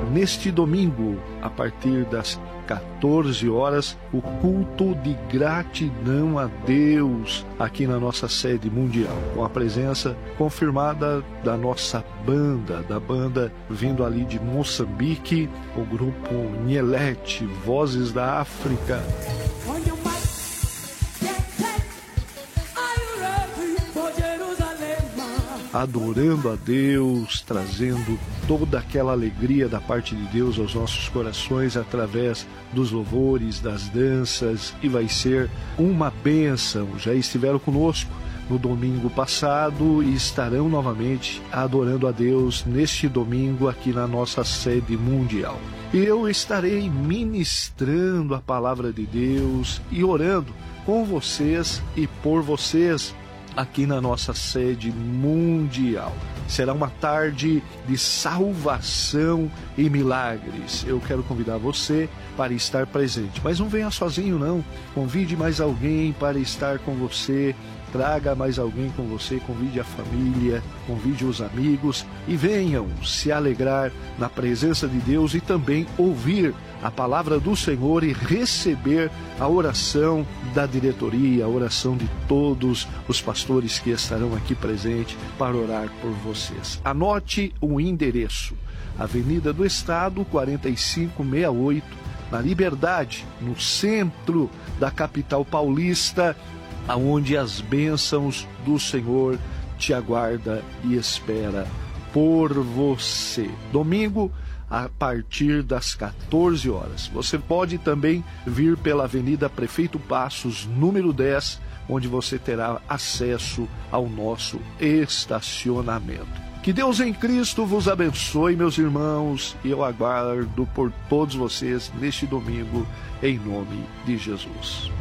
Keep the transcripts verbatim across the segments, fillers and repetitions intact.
neste domingo, a partir das quatorze horas, o culto de gratidão a Deus aqui na nossa sede mundial, com a presença confirmada da nossa banda, da banda vindo ali de Moçambique, o grupo Nielete, Vozes da África. Adorando a Deus, trazendo toda aquela alegria da parte de Deus aos nossos corações através dos louvores, das danças, e vai ser uma bênção. Já estiveram conosco no domingo passado e estarão novamente adorando a Deus neste domingo aqui na nossa sede mundial. Eu estarei ministrando a palavra de Deus e orando com vocês e por vocês aqui na nossa sede mundial. Será uma tarde de salvação e milagres. Eu quero convidar você para estar presente, mas não venha sozinho não. Convide mais alguém para estar com você. Traga mais alguém com você, convide a família, convide os amigos e venham se alegrar na presença de Deus e também ouvir a palavra do Senhor e receber a oração da diretoria, a oração de todos os pastores que estarão aqui presentes para orar por vocês. Anote o endereço: Avenida do Estado, quarenta e cinco sessenta e oito, na Liberdade, no centro da capital paulista, aonde as bênçãos do Senhor te aguarda e espera por você. Domingo, a partir das quatorze horas. Você pode também vir pela Avenida Prefeito Passos, número dez, onde você terá acesso ao nosso estacionamento. Que Deus em Cristo vos abençoe, meus irmãos, e eu aguardo por todos vocês neste domingo, em nome de Jesus.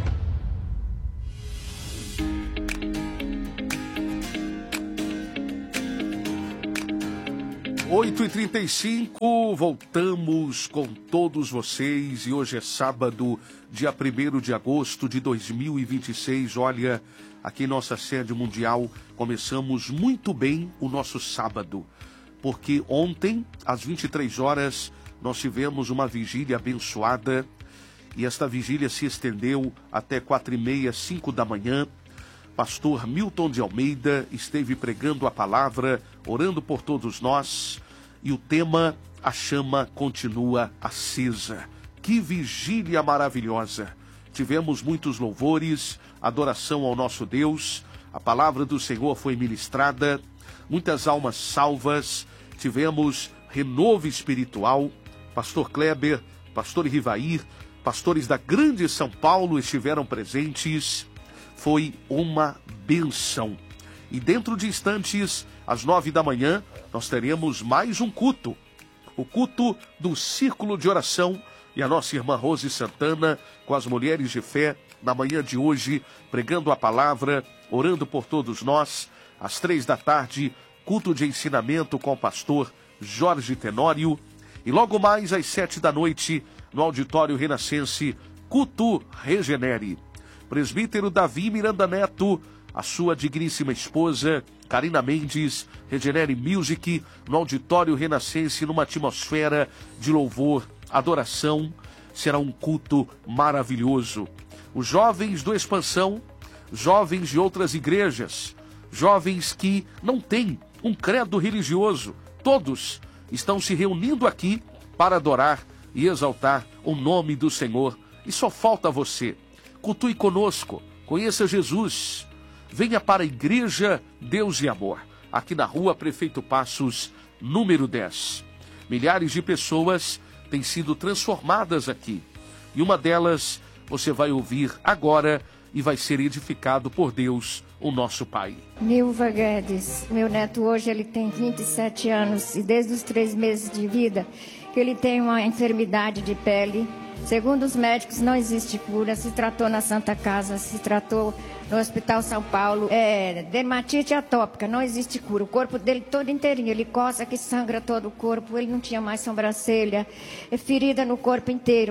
oito e trinta e cinco, voltamos com todos vocês e hoje é sábado, dia primeiro de agosto de dois mil e vinte e seis. Olha, aqui em nossa sede mundial começamos muito bem o nosso sábado, porque ontem, às vinte e três horas, nós tivemos uma vigília abençoada e esta vigília se estendeu até quatro e meia, cinco da manhã. Pastor Milton de Almeida esteve pregando a palavra, orando por todos nós, e o tema, a chama continua acesa. Que vigília maravilhosa! Tivemos muitos louvores, adoração ao nosso Deus, a palavra do Senhor foi ministrada, muitas almas salvas, tivemos renovo espiritual. Pastor Kleber, Pastor Rivair, pastores da grande São Paulo estiveram presentes. Foi uma bênção. E dentro de instantes, às nove da manhã, nós teremos mais um culto. O culto do Círculo de Oração e a nossa irmã Rose Santana, com as mulheres de fé, na manhã de hoje, pregando a palavra, orando por todos nós. Às três da tarde, culto de ensinamento com o pastor Jorge Tenório. E logo mais, às sete da noite, no Auditório Renascense, culto Regenere. Presbítero Davi Miranda Neto, a sua digníssima esposa, Karina Mendes, Regenere Music, no Auditório Renascense, numa atmosfera de louvor, adoração. Será um culto maravilhoso. Os jovens do Expansão, jovens de outras igrejas, jovens que não têm um credo religioso, todos estão se reunindo aqui para adorar e exaltar o nome do Senhor. E só falta você. Cultue conosco, conheça Jesus, venha para a Igreja Deus e Amor, aqui na rua Prefeito Passos, número dez. Milhares de pessoas têm sido transformadas aqui, e uma delas você vai ouvir agora e vai ser edificado por Deus, o nosso Pai. Nilva Guedes, meu neto hoje ele tem vinte e sete anos e desde os três meses de vida que ele tem uma enfermidade de pele. Segundo os médicos, não existe cura. Se tratou na Santa Casa, se tratou no Hospital São Paulo. É dermatite atópica, não existe cura. O corpo dele todo inteirinho, ele coça que sangra todo o corpo. Ele não tinha mais sobrancelha, é ferida no corpo inteiro.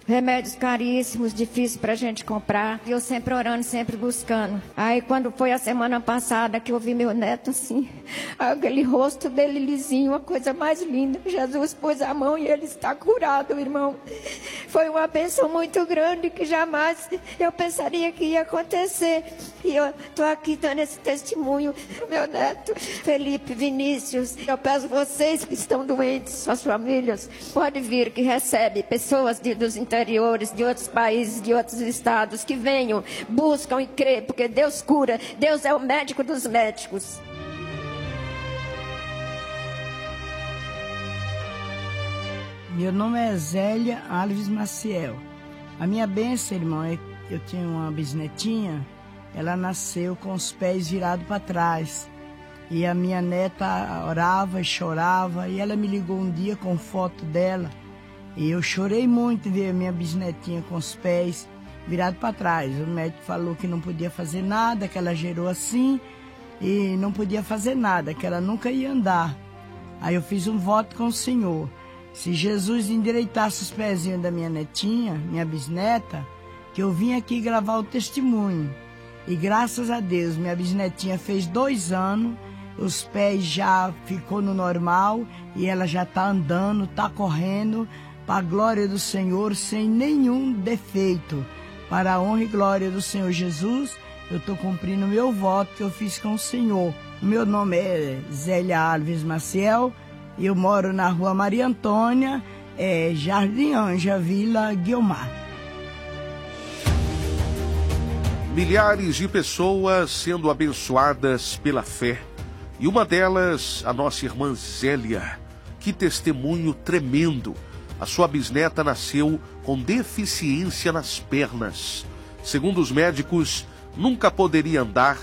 remédios caríssimos, difíceis para a gente comprar. Eu sempre orando, sempre buscando. Aí quando foi a semana passada que eu vi meu neto assim, aquele rosto dele lisinho, a coisa mais linda. Jesus pôs a mão e ele está curado, irmão. Foi uma bênção muito grande que jamais eu pensaria que ia acontecer. E eu estou aqui dando esse testemunho do meu neto, Felipe Vinícius. Eu peço vocês que estão doentes, suas famílias, pode vir que recebe pessoas de, dos interiores, de outros países, de outros estados, que venham, buscam e crê, porque Deus cura. Deus é o médico dos médicos. Meu nome é Zélia Alves Maciel. A minha bênção, irmão, é que eu tinha uma bisnetinha, ela nasceu com os pés virados para trás. E a minha neta orava e chorava, e ela me ligou um dia com foto dela. E eu chorei muito ver a minha bisnetinha com os pés virados para trás. O médico falou que não podia fazer nada, que ela gerou assim, e não podia fazer nada, que ela nunca ia andar. Aí eu fiz um voto com o Senhor. Se Jesus endireitasse os pezinhos da minha netinha, minha bisneta, que eu vim aqui gravar o testemunho. E graças a Deus, minha bisnetinha fez dois anos, os pés já ficou no normal e ela já está andando, está correndo, para a glória do Senhor, sem nenhum defeito. Para a honra e glória do Senhor Jesus, eu estou cumprindo o meu voto que eu fiz com o Senhor. O meu nome é Zélia Alves Maciel. Eu moro na rua Maria Antônia, é, Jardim Anja, Vila Guiomar. Milhares de pessoas sendo abençoadas pela fé. E uma delas, a nossa irmã Zélia. Que testemunho tremendo. A sua bisneta nasceu com deficiência nas pernas. Segundo os médicos, nunca poderia andar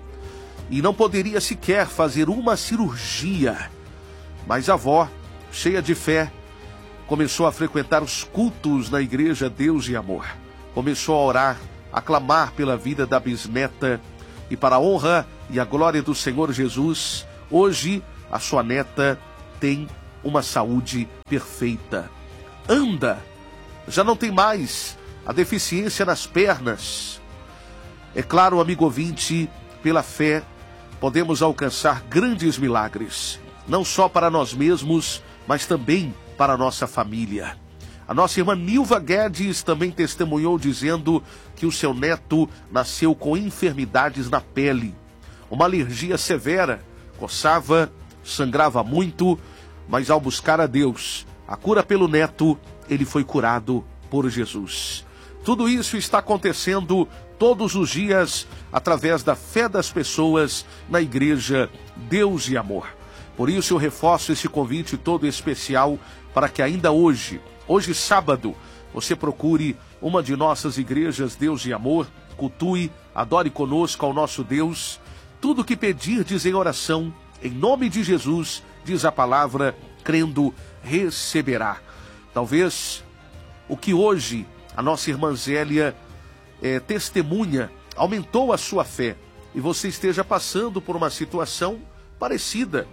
e não poderia sequer fazer uma cirurgia. Mas a avó, cheia de fé, começou a frequentar os cultos na igreja Deus e Amor. Começou a orar, a clamar pela vida da bisneta. E para a honra e a glória do Senhor Jesus, hoje a sua neta tem uma saúde perfeita. Anda, já não tem mais a deficiência nas pernas. É claro, amigo ouvinte, pela fé podemos alcançar grandes milagres. Não só para nós mesmos, mas também para a nossa família. A nossa irmã Nilva Guedes também testemunhou dizendo que o seu neto nasceu com enfermidades na pele. Uma alergia severa, coçava, sangrava muito, mas ao buscar a Deus, a cura pelo neto, ele foi curado por Jesus. Tudo isso está acontecendo todos os dias através da fé das pessoas na igreja Deus e Amor. Por isso eu reforço esse convite todo especial para que ainda hoje, hoje sábado, você procure uma de nossas igrejas Deus e Amor, cultue, adore conosco ao nosso Deus. Tudo que pedirdes em oração, em nome de Jesus, diz a palavra, crendo, receberá. Talvez o que hoje a nossa irmã Zélia é, testemunha aumentou a sua fé e você esteja passando por uma situação parecida.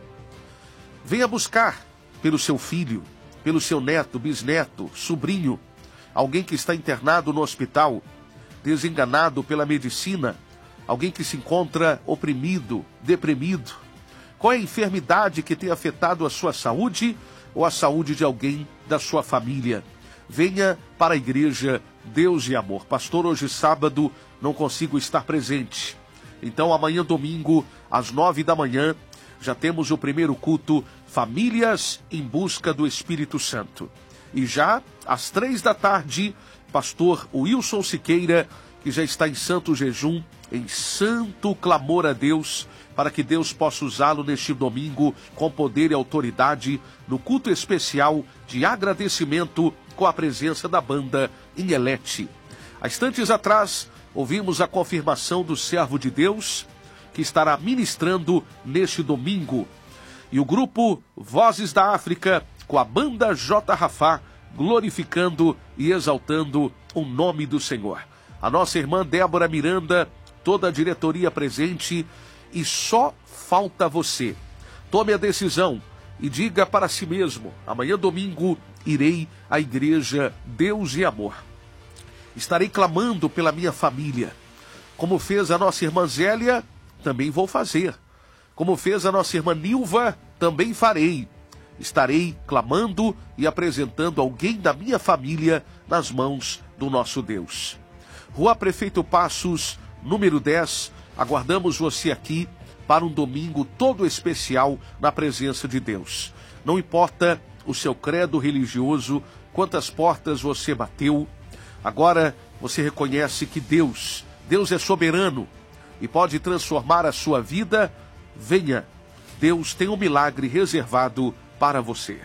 Venha buscar pelo seu filho, pelo seu neto, bisneto, sobrinho, alguém que está internado no hospital, desenganado pela medicina, alguém que se encontra oprimido, deprimido. Qual é a enfermidade que tem afetado a sua saúde ou a saúde de alguém da sua família? Venha para a igreja Deus e Amor. Pastor, hoje sábado não consigo estar presente. Então amanhã domingo, às nove da manhã, já temos o primeiro culto, Famílias em Busca do Espírito Santo. E já, às três da tarde, pastor Wilson Siqueira, que já está em santo jejum, em santo clamor a Deus, para que Deus possa usá-lo neste domingo com poder e autoridade, no culto especial de agradecimento com a presença da banda Inhelete. Há instantes atrás, ouvimos a confirmação do servo de Deus, que estará ministrando neste domingo. E o grupo Vozes da África, com a banda J. Rafá, glorificando e exaltando o nome do Senhor. A nossa irmã Débora Miranda, toda a diretoria presente, e só falta você. Tome a decisão e diga para si mesmo: amanhã domingo irei à igreja Deus e Amor. Estarei clamando pela minha família. Como fez a nossa irmã Zélia, também vou fazer. Como fez a nossa irmã Nilva, também farei. Estarei clamando e apresentando alguém da minha família nas mãos do nosso Deus. Rua Prefeito Passos, número dez, aguardamos você aqui para um domingo todo especial na presença de Deus. Não importa o seu credo religioso, quantas portas você bateu, agora você reconhece que Deus, Deus é soberano e pode transformar a sua vida. Venha, Deus tem um milagre reservado para você.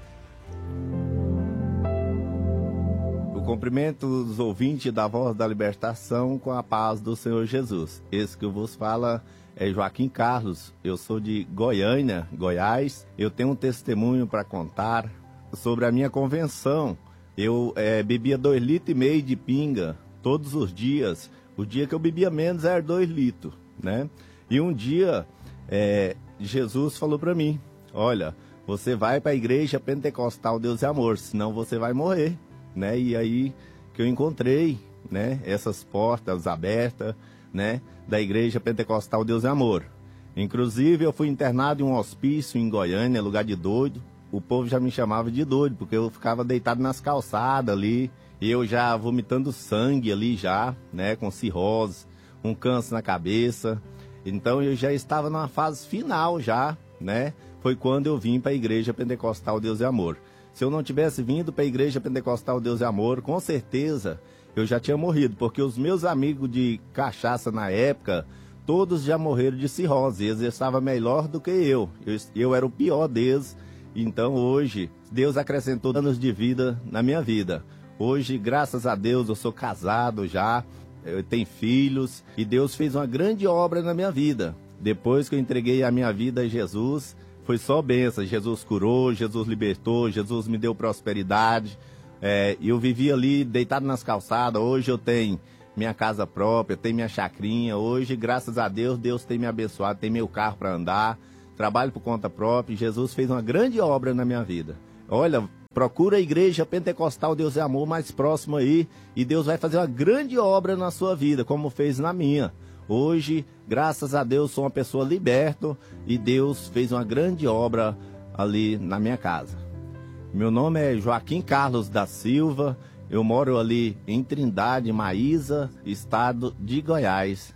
O cumprimento dos ouvintes da Voz da Libertação com a paz do Senhor Jesus. Esse que vos fala é Joaquim Carlos. Eu sou de Goiânia, Goiás. Eu tenho um testemunho para contar sobre a minha convenção. Eu é, bebia dois litros e meio de pinga todos os dias. O dia que eu bebia menos era dois litros, né? E um dia é, Jesus falou para mim: olha, você vai para a igreja pentecostal Deus e Amor, senão você vai morrer, né? E aí que eu encontrei, né, essas portas abertas, né, da igreja pentecostal Deus e Amor. Inclusive eu fui internado em um hospício em Goiânia, lugar de doido. O povo já me chamava de doido, porque eu ficava deitado nas calçadas ali, e eu já vomitando sangue ali já, né, com cirrose, um câncer na cabeça. Então eu já estava numa fase final já, né? Foi quando eu vim para a Igreja Pentecostal Deus e Amor. Se eu não tivesse vindo para a Igreja Pentecostal Deus e Amor, com certeza eu já tinha morrido, porque os meus amigos de cachaça na época, todos já morreram de cirrose, eles estavam melhor do que eu. eu. Eu era o pior deles. Então hoje, Deus acrescentou anos de vida na minha vida. Hoje, graças a Deus, eu sou casado já, eu tenho filhos, e Deus fez uma grande obra na minha vida. Depois que eu entreguei a minha vida a Jesus, foi só bênção. Jesus curou, Jesus libertou, Jesus me deu prosperidade. É, eu vivi ali deitado nas calçadas. Hoje eu tenho minha casa própria, tenho minha chacrinha. Hoje, graças a Deus, Deus tem me abençoado, tem meu carro para andar, trabalho por conta própria. Jesus fez uma grande obra na minha vida. Olha, procura a igreja pentecostal Deus e Amor mais próximo aí, e Deus vai fazer uma grande obra na sua vida, como fez na minha. Hoje, graças a Deus, sou uma pessoa liberta e Deus fez uma grande obra ali na minha casa. Meu nome é Joaquim Carlos da Silva, eu moro ali em Trindade, Maísa, estado de Goiás.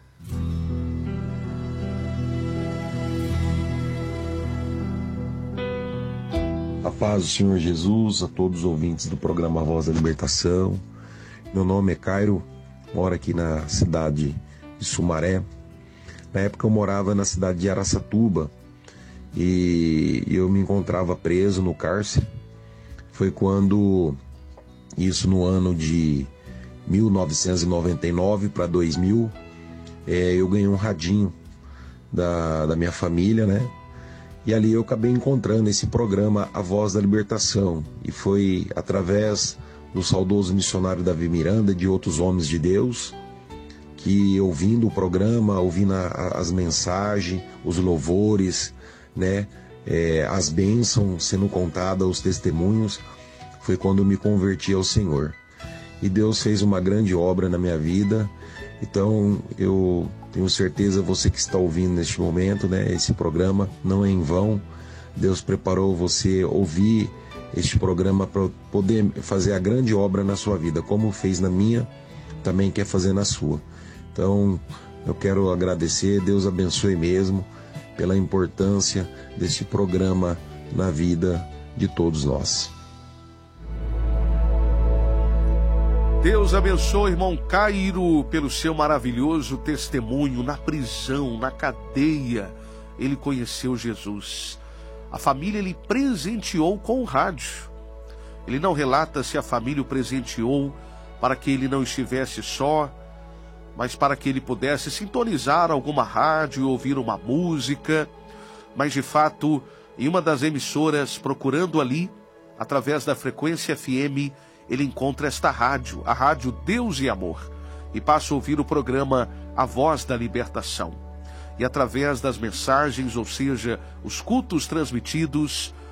A paz do Senhor Jesus, a todos os ouvintes do programa Voz da Libertação. Meu nome é Cairo, moro aqui na cidade de Sumaré. Na época eu morava na cidade de Araçatuba e eu me encontrava preso no cárcere. Foi quando, isso no ano de mil novecentos e noventa e nove para dois mil, é, eu ganhei um radinho da, da minha família, né? E ali eu acabei encontrando esse programa A Voz da Libertação. E foi através do saudoso missionário Davi Miranda e de outros homens de Deus que, ouvindo o programa, ouvindo a, as mensagens, os louvores, né, é, as bênçãos sendo contadas, os testemunhos, foi quando eu me converti ao Senhor. E Deus fez uma grande obra na minha vida. Então eu tenho certeza, você que está ouvindo neste momento, né, esse programa não é em vão. Deus preparou você ouvir este programa para poder fazer a grande obra na sua vida, como fez na minha, também quer fazer na sua. Então eu quero agradecer, Deus abençoe mesmo, pela importância deste programa na vida de todos nós. Deus abençoe, irmão Cairo, pelo seu maravilhoso testemunho. Na prisão, na cadeia, ele conheceu Jesus. A família ele presenteou com o rádio. Ele não relata se a família o presenteou para que ele não estivesse só, mas para que ele pudesse sintonizar alguma rádio e ouvir uma música. Mas, de fato, em uma das emissoras, procurando ali, através da frequência F M, ele encontra esta rádio, a rádio Deus e Amor, e passa a ouvir o programa A Voz da Libertação. E através das mensagens, ou seja, os cultos transmitidos,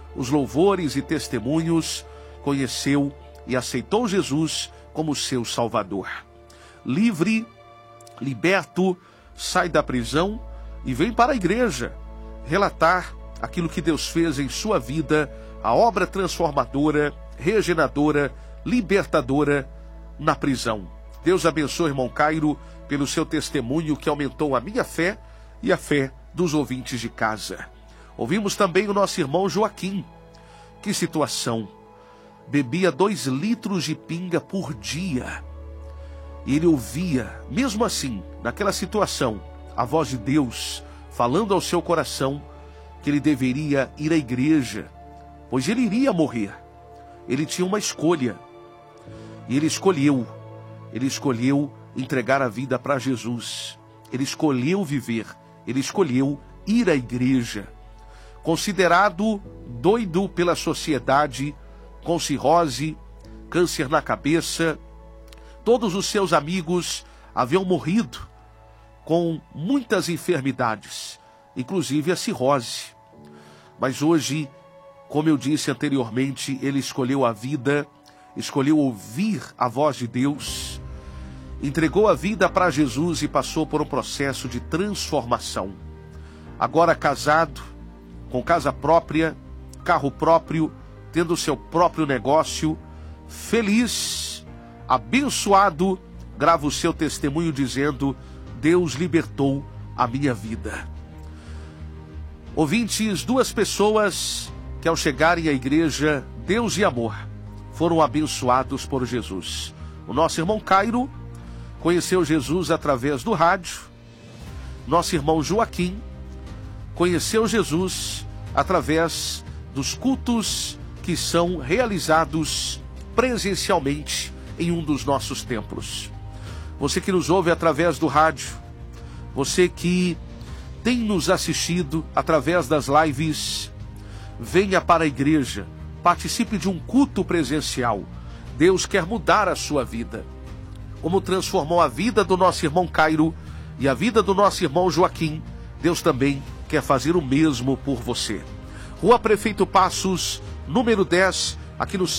os louvores e testemunhos, conheceu e aceitou Jesus como seu Salvador. Livre, liberto, sai da prisão e vem para a igreja relatar aquilo que Deus fez em sua vida, a obra transformadora, regeneradora, libertadora na prisão. Deus abençoe, irmão Cairo, pelo seu testemunho que aumentou a minha fé e a fé dos ouvintes de casa. Ouvimos também o nosso irmão Joaquim. Que situação! Bebia dois litros de pinga por dia. E ele ouvia, mesmo assim, naquela situação, a voz de Deus falando ao seu coração que ele deveria ir à igreja, pois ele iria morrer. Ele tinha uma escolha. E ele escolheu. Ele escolheu entregar a vida para Jesus. Ele escolheu viver. Ele escolheu ir à igreja. Considerado doido pela sociedade, com cirrose, câncer na cabeça, todos os seus amigos haviam morrido com muitas enfermidades, inclusive a cirrose. Mas hoje, como eu disse anteriormente, ele escolheu a vida, escolheu ouvir a voz de Deus, entregou a vida para Jesus e passou por um processo de transformação. Agora casado, com casa própria, carro próprio, tendo seu próprio negócio, feliz, abençoado, grava o seu testemunho dizendo: Deus libertou a minha vida. Ouvintes, duas pessoas que ao chegarem à igreja Deus e Amor foram abençoados por Jesus. O nosso irmão Cairo conheceu Jesus através do rádio. Nosso irmão Joaquim conheceu Jesus através dos cultos que são realizados presencialmente em um dos nossos templos. Você que nos ouve através do rádio, você que tem nos assistido através das lives, venha para a igreja, participe de um culto presencial. Deus quer mudar a sua vida. Como transformou a vida do nosso irmão Cairo e a vida do nosso irmão Joaquim, Deus também quer fazer o mesmo por você. Rua Prefeito Passos, número dez, aqui no